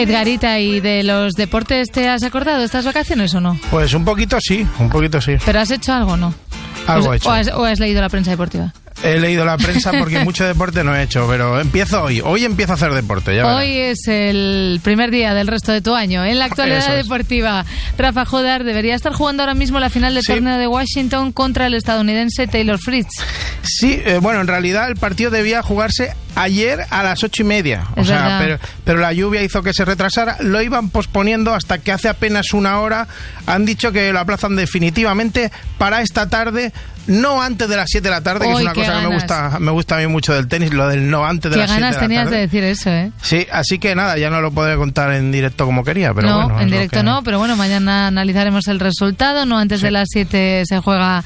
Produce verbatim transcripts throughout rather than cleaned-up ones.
Edgarita, ¿y de los deportes te has acordado estas vacaciones o no? Pues un poquito sí, un poquito sí. ¿Pero has hecho algo o no? Algo Pues, he hecho. O has, ¿O has leído la prensa deportiva? He leído la prensa porque mucho deporte no he hecho, pero empiezo hoy. Hoy empiezo a hacer deporte, ya verás. Hoy es el primer día del resto de tu año. En la actualidad Eso es. deportiva, Rafa Jodar debería estar jugando ahora mismo la final del Sí. torneo de Washington contra el estadounidense Taylor Fritz. Sí, eh, bueno, en realidad el partido debía jugarse ayer a las ocho y media. O Es sea, verdad. pero, pero la lluvia hizo que se retrasara. Lo iban posponiendo hasta que hace apenas una hora han dicho que lo aplazan definitivamente para esta tarde. No antes de las siete de la tarde, que Uy, es una qué cosa que me ganas. gusta, me gusta a mí mucho del tenis, lo del no antes de Qué las siete de ganas la tenías tarde. de decir eso, ¿eh? Sí, así que nada, ya no lo podré contar en directo como quería, pero no, bueno. en es lo directo que- no, pero bueno, mañana analizaremos el resultado. No antes Sí. de las siete se juega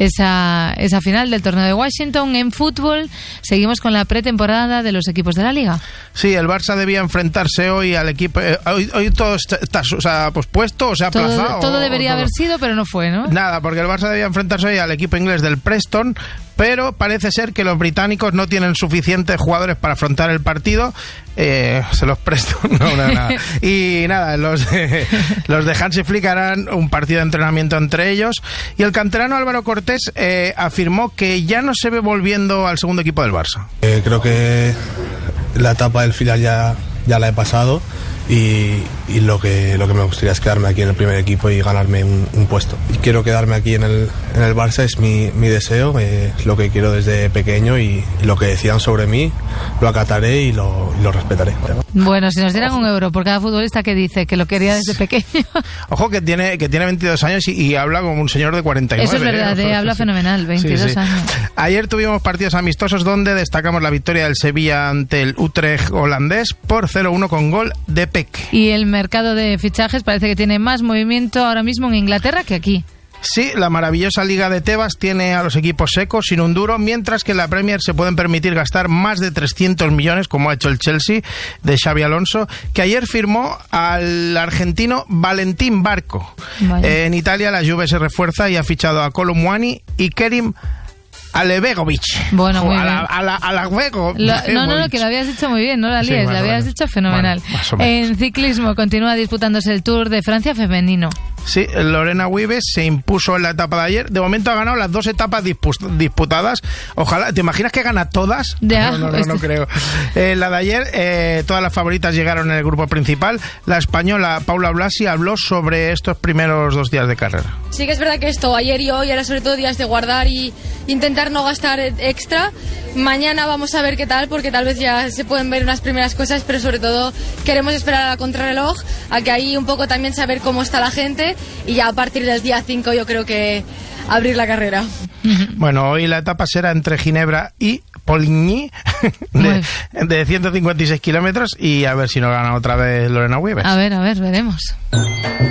esa, esa final del torneo de Washington. En fútbol seguimos con la pretemporada de los equipos de la Liga. Sí, el Barça debía enfrentarse hoy al equipo. eh, hoy, hoy todo está, está, o sea, pospuesto o se ha aplazado. Todo, todo o- debería o todo. haber sido, pero no fue, ¿no? Nada, porque el Barça debía enfrentarse hoy al equipo inglés del Preston, pero parece ser que los británicos no tienen suficientes jugadores para afrontar el partido. Eh, se los presto. No, no, nada. Y nada, los de, los de Hansi Flick harán un partido de entrenamiento entre ellos. Y el canterano Álvaro Cortés eh, afirmó que ya no se ve volviendo al segundo equipo del Barça. Eh, creo que la etapa del final ya, ya la he pasado y, y lo que lo que me gustaría es quedarme aquí en el primer equipo y ganarme un, un puesto. Y quiero quedarme aquí en el, en el Barça, es mi, mi deseo, eh, lo que quiero desde pequeño y, y lo que decidan sobre mí lo acataré y lo, y lo respetaré. Bueno, si nos dieran un euro por cada futbolista que dice que lo quería desde pequeño. Ojo que tiene que tiene veintidós años y, y habla como un señor de cuarenta y nueve. Eso es verdad, ¿eh? eh, habla fenomenal, veintidós Sí, sí. años. Ayer tuvimos partidos amistosos donde destacamos la victoria del Sevilla ante el Utrecht holandés por cero uno con gol de Peck. Y el mercado de fichajes parece que tiene más movimiento ahora mismo en Inglaterra que aquí. Sí, la maravillosa Liga de Tebas tiene a los equipos secos sin un duro, mientras que en la Premier se pueden permitir gastar más de trescientos millones, como ha hecho el Chelsea de Xabi Alonso, que ayer firmó al argentino Valentín Barco. Eh, en Italia la Juve se refuerza y ha fichado a Kolo Muani y Kerim Alebegovic. Bueno, muy a bien. La, a la, a la Bego- Lo- no, no, no, que lo habías dicho muy bien, no la Sí, líes, más la o habías menos. dicho fenomenal. Bueno, más o menos. En ciclismo continúa disputándose el Tour de Francia femenino. Sí, Lorena Wiebes se impuso en la etapa de ayer. De momento ha ganado las dos etapas dispu- disputadas. Ojalá, ¿te imaginas que gana todas? Ya, no, no, no, este- no creo. Eh, la de ayer, eh, todas las favoritas llegaron en el grupo principal. La española Paula Blasi habló sobre estos primeros dos días de carrera. Sí que es verdad que esto, ayer y hoy, era sobre todo días de guardar y intentar no gastar extra. Mañana vamos a ver qué tal, porque tal vez ya se pueden ver unas primeras cosas, pero sobre todo queremos esperar a la contrarreloj, a que ahí un poco también saber cómo está la gente y ya a partir del día cinco yo creo que abrir la carrera. Bueno, hoy la etapa será entre Ginebra y Poligny de, de ciento cincuenta y seis kilómetros y a ver si no gana otra vez Lorena Wiebes. A ver, a ver, veremos.